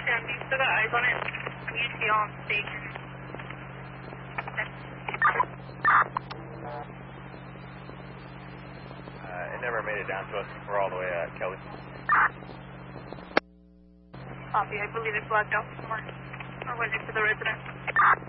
Sam, you still got eyes on it? I'm usually on station. It never made it down to us. We're all the way at Kelly. Copy, I believe it blacked out somewhere. We're waiting for the resident.